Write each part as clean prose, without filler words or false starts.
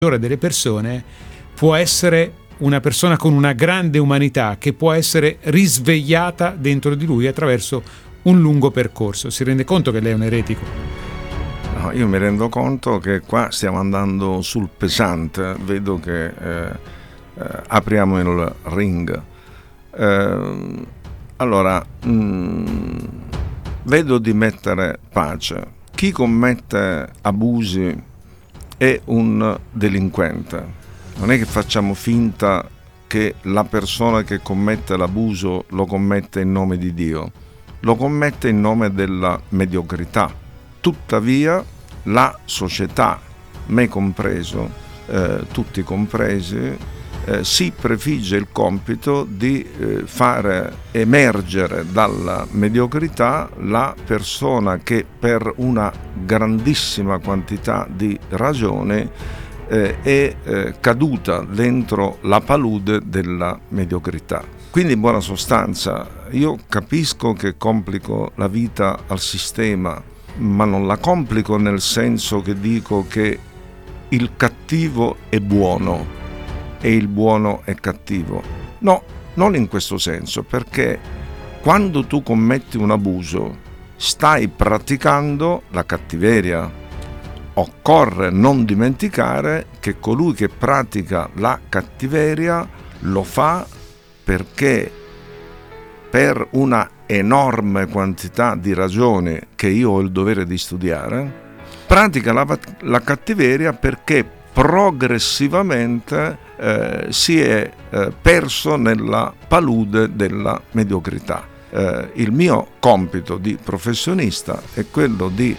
delle persone può essere una persona con una grande umanità che può essere risvegliata dentro di lui attraverso un lungo percorso. Si rende conto che lei è un eretico? No, io mi rendo conto che qua stiamo andando sul pesante, vedo che apriamo il ring. Allora, vedo di mettere pace. Chi commette abusi è un delinquente. Non è che facciamo finta che la persona che commette l'abuso lo commette in nome di Dio, lo commette in nome della mediocrità. Tuttavia la società, me compreso, tutti compresi, si prefigge il compito di fare emergere dalla mediocrità la persona che per una grandissima quantità di ragioni è caduta dentro la palude della mediocrità. Quindi in buona sostanza io capisco che complico la vita al sistema, ma non la complico nel senso che dico che il cattivo è buono e il buono è cattivo. No, non in questo senso, perché quando tu commetti un abuso stai praticando la cattiveria. Occorre non dimenticare che colui che pratica la cattiveria lo fa perché per una enorme quantità di ragioni che io ho il dovere di studiare, pratica la cattiveria perché progressivamente si è perso nella palude della mediocrità. Il mio compito di professionista è quello di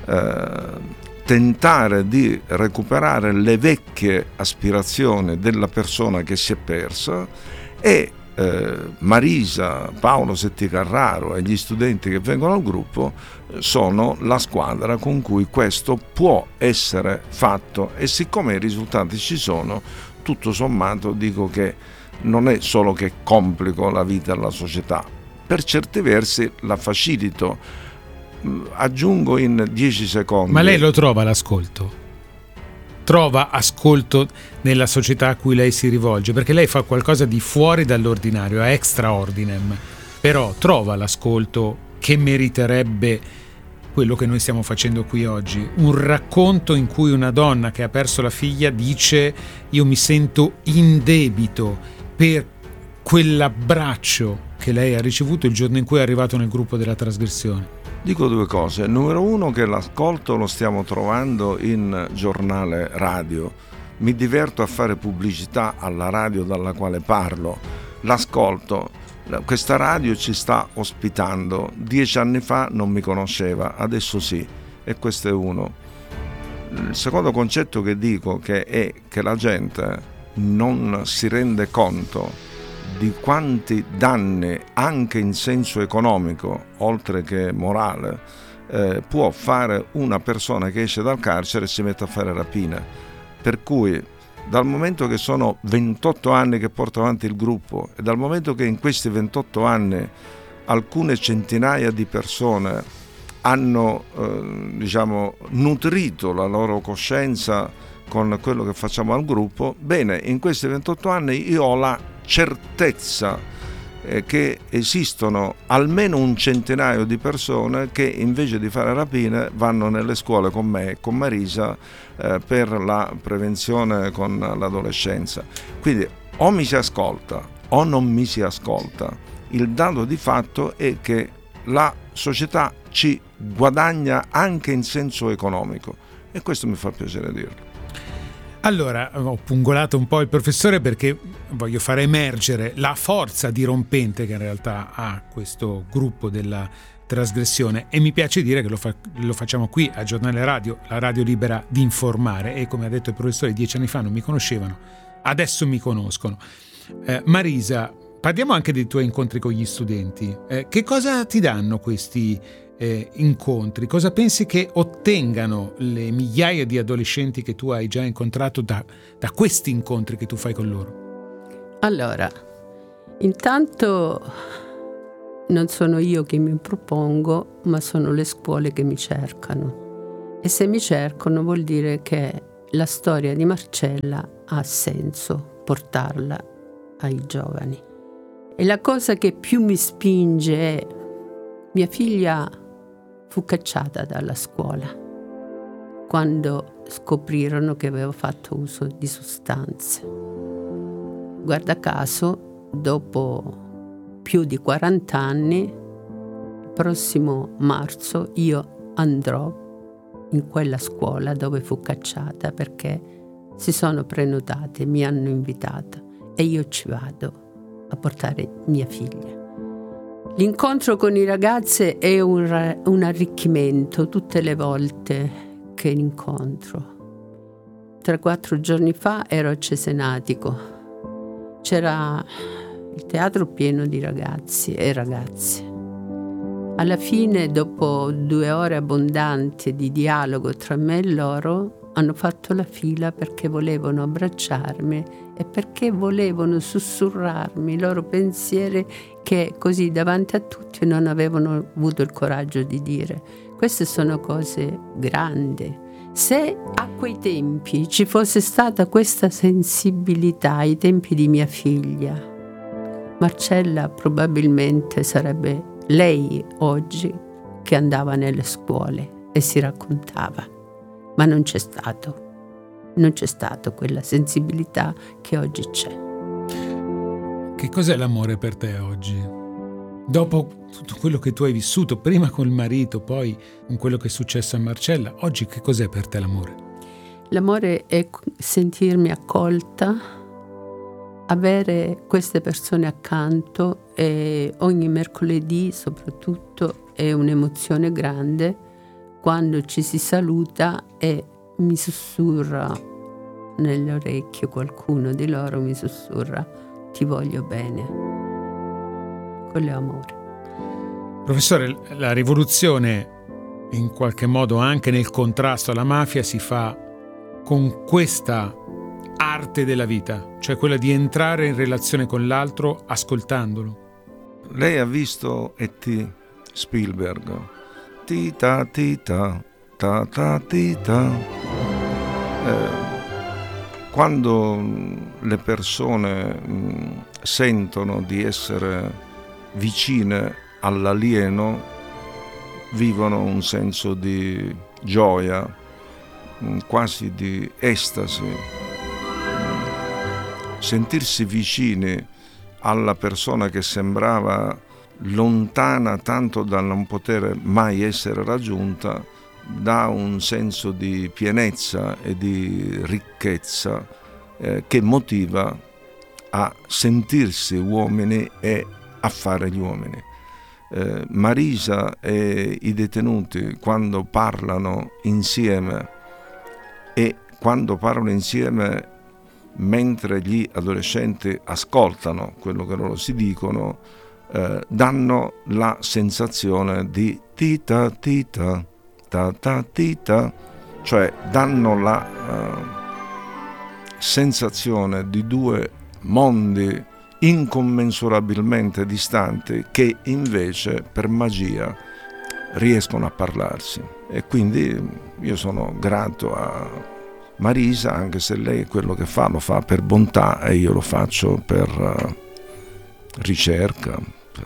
tentare di recuperare le vecchie aspirazioni della persona che si è persa e Marisa, Paolo Setticarraro e gli studenti che vengono al gruppo sono la squadra con cui questo può essere fatto, e siccome i risultati ci sono, tutto sommato dico che non è solo che complico la vita alla società, per certi versi la facilito. Aggiungo in 10 secondi. Ma lei lo trova l'ascolto? Trova ascolto nella società a cui lei si rivolge? Perché lei fa qualcosa di fuori dall'ordinario, è extra ordinem, però trova l'ascolto che meriterebbe quello che noi stiamo facendo qui oggi, un racconto in cui una donna che ha perso la figlia dice: io mi sento in debito per quell'abbraccio che lei ha ricevuto il giorno in cui è arrivato nel gruppo della trasgressione. Dico due cose. Numero uno, che l'ascolto lo stiamo trovando in giornale radio. Mi diverto a fare pubblicità alla radio dalla quale parlo. L'ascolto. Questa radio ci sta ospitando. 10 anni fa non mi conosceva, adesso sì. E questo è uno. Il secondo concetto che dico è che la gente non si rende conto di quanti danni, anche in senso economico, oltre che morale, può fare una persona che esce dal carcere e si mette a fare rapine. Per cui, dal momento che sono 28 anni che porto avanti il gruppo e dal momento che in questi 28 anni alcune centinaia di persone hanno nutrito la loro coscienza con quello che facciamo al gruppo, bene, in questi 28 anni io ho la certezza che esistono almeno un centinaio di persone che invece di fare rapine vanno nelle scuole con me e con Marisa per la prevenzione con l'adolescenza. Quindi o mi si ascolta o non mi si ascolta. Il dato di fatto è che la società ci guadagna anche in senso economico e questo mi fa piacere dirlo. Allora, ho pungolato un po' il professore perché voglio far emergere la forza dirompente che in realtà ha questo gruppo della trasgressione, e mi piace dire che lo facciamo qui a Giornale Radio, la radio libera di informare, e come ha detto il professore 10 anni fa non mi conoscevano, adesso mi conoscono. Marisa, parliamo anche dei tuoi incontri con gli studenti. Che cosa ti danno questi incontri? Cosa pensi che ottengano le migliaia di adolescenti che tu hai già incontrato da questi incontri che tu fai con loro? Allora, intanto non sono io che mi propongo, ma sono le scuole che mi cercano, e se mi cercano vuol dire che la storia di Marcella ha senso portarla ai giovani. E la cosa che più mi spinge è: mia figlia fu cacciata dalla scuola quando scoprirono che avevo fatto uso di sostanze. Guarda caso, dopo più di 40 anni, il prossimo marzo io andrò in quella scuola dove fu cacciata, perché si sono prenotate, mi hanno invitata e io ci vado a portare mia figlia. L'incontro con i ragazzi è un arricchimento tutte le volte che incontro. 3-4 giorni fa ero a Cesenatico. C'era il teatro pieno di ragazzi e ragazze. Alla fine, dopo 2 ore abbondanti di dialogo tra me e loro, hanno fatto la fila perché volevano abbracciarmi e perché volevano sussurrarmi i loro pensieri che così davanti a tutti non avevano avuto il coraggio di dire. Queste sono cose grandi. Se a quei tempi ci fosse stata questa sensibilità, ai tempi di mia figlia, Marcella probabilmente sarebbe lei oggi che andava nelle scuole e si raccontava. Ma non c'è stato quella sensibilità che oggi c'è. Che cos'è l'amore per te oggi? Dopo tutto quello che tu hai vissuto, prima col marito, poi con quello che è successo a Marcella, oggi che cos'è per te l'amore? L'amore è sentirmi accolta, avere queste persone accanto, e ogni mercoledì soprattutto è un'emozione grande quando ci si saluta e mi sussurra nell'orecchio, qualcuno di loro mi sussurra: ti voglio bene. Quello è amore. Professore, la rivoluzione, in qualche modo anche nel contrasto alla mafia, si fa con questa arte della vita, cioè quella di entrare in relazione con l'altro ascoltandolo. Lei ha visto E.T. Spielberg? Tita tita ta ta tita. Quando le persone sentono di essere vicine all'alieno, vivono un senso di gioia, quasi di estasi. Sentirsi vicini alla persona che sembrava lontana tanto da non poter mai essere raggiunta dà un senso di pienezza e di ricchezza che motiva a sentirsi uomini e a fare gli uomini. Marisa e i detenuti, quando parlano insieme, e quando parlano insieme mentre gli adolescenti ascoltano quello che loro si dicono, danno la sensazione di tita tita ta ta tita, cioè danno la sensazione di 2 mondi incommensurabilmente distanti che invece per magia riescono a parlarsi. E quindi io sono grato a Marisa, anche se lei quello che fa lo fa per bontà e io lo faccio per ricerca,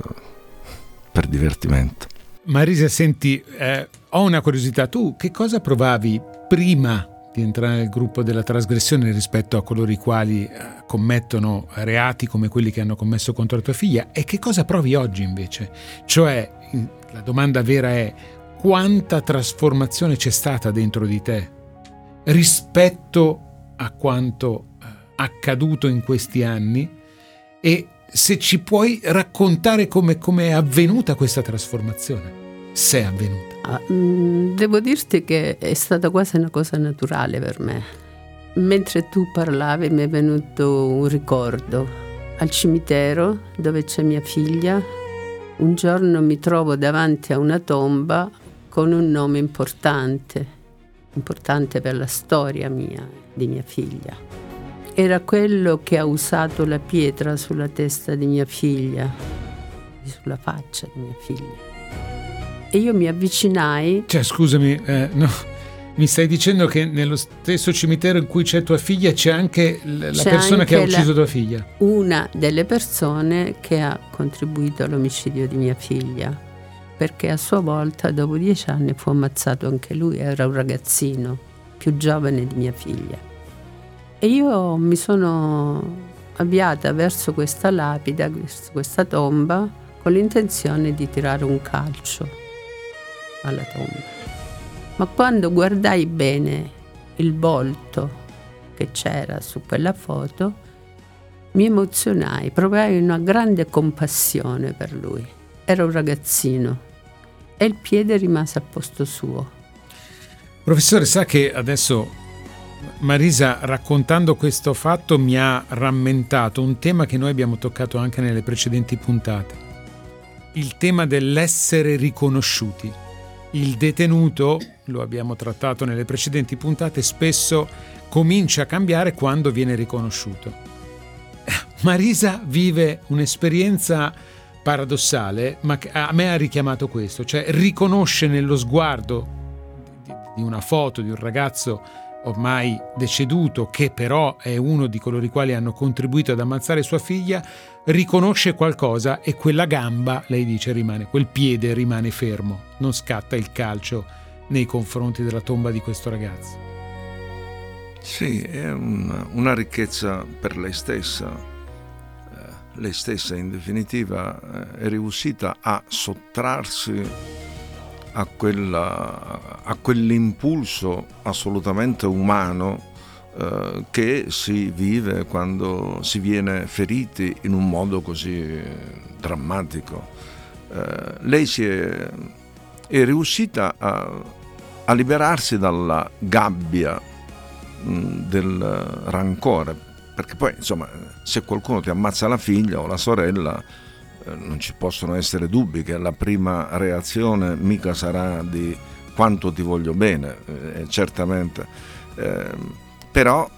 per divertimento. Marisa, senti, ho una curiosità. Tu che cosa provavi prima di entrare nel gruppo della trasgressione rispetto a coloro i quali commettono reati come quelli che hanno commesso contro tua figlia, e che cosa provi oggi invece? Cioè, la domanda vera è: quanta trasformazione c'è stata dentro di te rispetto a quanto accaduto in questi anni, e se ci puoi raccontare come è avvenuta questa trasformazione, se è avvenuta. Devo dirti che è stata quasi una cosa naturale per me. Mentre tu parlavi mi è venuto un ricordo. Al cimitero dove c'è mia figlia, un giorno mi trovo davanti a una tomba con un nome importante per la storia mia, di mia figlia. Era quello che ha usato la pietra sulla testa di mia figlia, sulla faccia di mia figlia. E io mi avvicinai. Cioè, scusami, no, Mi stai dicendo che nello stesso cimitero in cui c'è tua figlia c'è anche la persona che ha ucciso tua figlia? Una delle persone che ha contribuito all'omicidio di mia figlia, perché a sua volta dopo 10 anni fu ammazzato anche lui, era un ragazzino più giovane di mia figlia. E io mi sono avviata verso questa lapide, verso questa tomba, con l'intenzione di tirare un calcio alla tomba. Ma quando guardai bene il volto che c'era su quella foto, mi emozionai, provai una grande compassione per lui. Era un ragazzino e il piede rimase al posto suo. Professore, sa che adesso Marisa, raccontando questo fatto, mi ha rammentato un tema che noi abbiamo toccato anche nelle precedenti puntate. Il tema dell'essere riconosciuti. Il detenuto, lo abbiamo trattato nelle precedenti puntate, spesso comincia a cambiare quando viene riconosciuto. Marisa vive un'esperienza paradossale, ma a me ha richiamato questo, cioè riconosce nello sguardo di una foto di un ragazzo ormai deceduto, che però è uno di coloro i quali hanno contribuito ad ammazzare sua figlia, riconosce qualcosa e quella gamba, lei dice, rimane, quel piede rimane fermo, non scatta il calcio nei confronti della tomba di questo ragazzo. Sì, è una ricchezza per lei stessa. Lei stessa in definitiva è riuscita a sottrarsi a quell'impulso assolutamente umano che si vive quando si viene feriti in un modo così drammatico. Lei è riuscita a liberarsi dalla gabbia del rancore, perché poi insomma, se qualcuno ti ammazza la figlia o la sorella, non ci possono essere dubbi che la prima reazione mica sarà di quanto ti voglio bene, certamente, però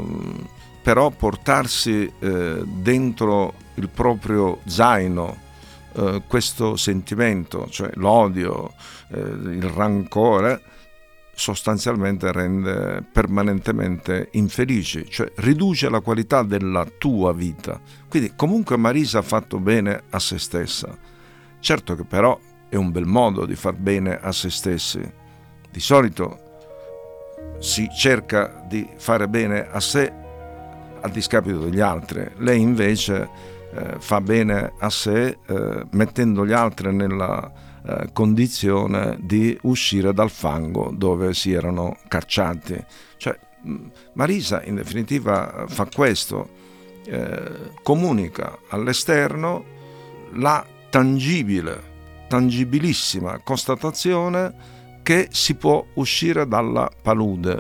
portarsi dentro il proprio zaino questo sentimento, cioè l'odio, il rancore, sostanzialmente rende permanentemente infelici, cioè riduce la qualità della tua vita. Quindi comunque Marisa ha fatto bene a se stessa. Certo che però è un bel modo di far bene a se stessi. Di solito si cerca di fare bene a sé a discapito degli altri. Lei invece fa bene a sé mettendo gli altri nella condizione di uscire dal fango dove si erano cacciati. Cioè Marisa in definitiva fa questo, comunica all'esterno la tangibilissima constatazione che si può uscire dalla palude,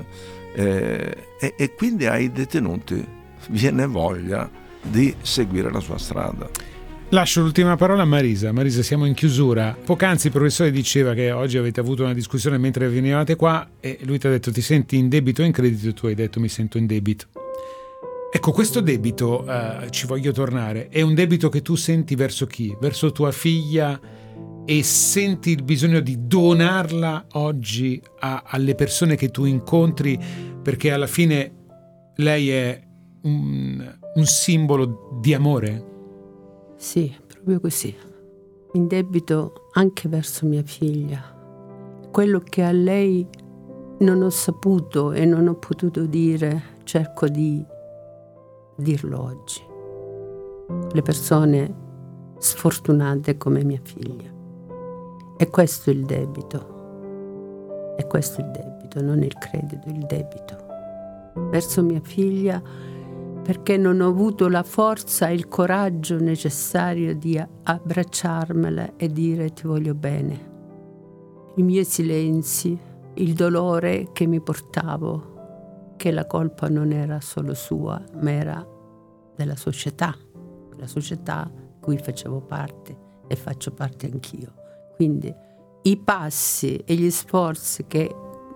e quindi ai detenuti viene voglia di seguire la sua strada. Lascio l'ultima parola a Marisa. Marisa, siamo in chiusura. Poc'anzi il professore diceva che oggi avete avuto una discussione mentre venivate qua e lui ti ha detto: ti senti in debito o in credito? Tu hai detto: mi sento in debito. Ecco, questo debito, ci voglio tornare, è un debito che tu senti verso chi? Verso tua figlia, e senti il bisogno di donarla oggi alle persone che tu incontri, perché alla fine lei è un simbolo di amore? Sì, proprio così. In debito anche verso mia figlia. Quello che a lei non ho saputo e non ho potuto dire, cerco di dirlo oggi. Le persone sfortunate come mia figlia. E questo è il debito. E questo è il debito, non il credito, il debito. Verso mia figlia, perché non ho avuto la forza e il coraggio necessario di abbracciarmela e dire: ti voglio bene. I miei silenzi, il dolore che mi portavo, che la colpa non era solo sua, ma era della società, la società cui facevo parte e faccio parte anch'io. Quindi i passi e gli sforzi che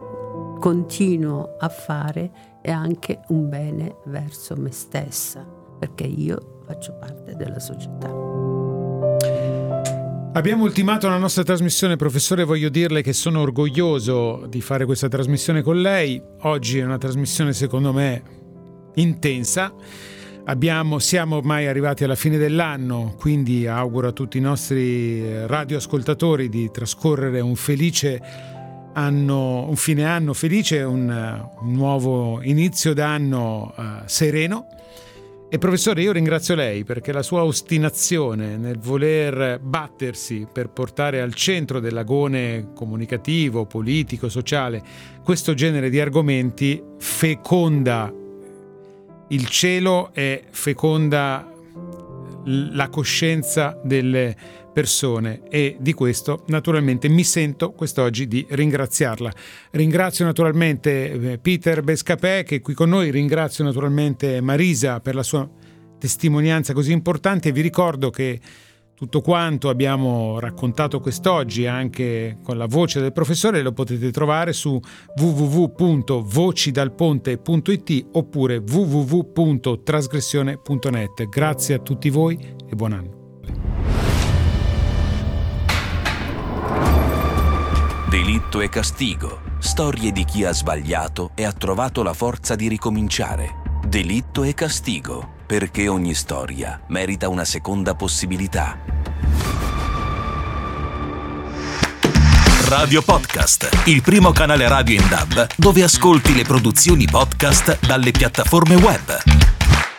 continuo a fare è anche un bene verso me stessa, perché io faccio parte della società. Abbiamo ultimato la nostra trasmissione, professore. Voglio dirle che sono orgoglioso di fare questa trasmissione con lei. Oggi è una trasmissione secondo me intensa. Siamo ormai arrivati alla fine dell'anno, quindi auguro a tutti i nostri radioascoltatori di trascorrere un felice anno, un fine anno felice, un nuovo inizio d'anno sereno. E professore, io ringrazio lei perché la sua ostinazione nel voler battersi per portare al centro dell'agone comunicativo, politico, sociale questo genere di argomenti feconda il cielo e feconda la coscienza delle persone, e di questo naturalmente mi sento quest'oggi di ringraziarla. Ringrazio naturalmente Peter Bescapè che è qui con noi, ringrazio naturalmente Marisa per la sua testimonianza così importante e vi ricordo che tutto quanto abbiamo raccontato quest'oggi anche con la voce del professore lo potete trovare su www.vocidalponte.it oppure www.trasgressione.net. Grazie a tutti voi e buon anno. Delitto e castigo. Storie di chi ha sbagliato e ha trovato la forza di ricominciare. Delitto e castigo, perché ogni storia merita una seconda possibilità. Radio Podcast, il primo canale radio in DAB dove ascolti le produzioni podcast dalle piattaforme web.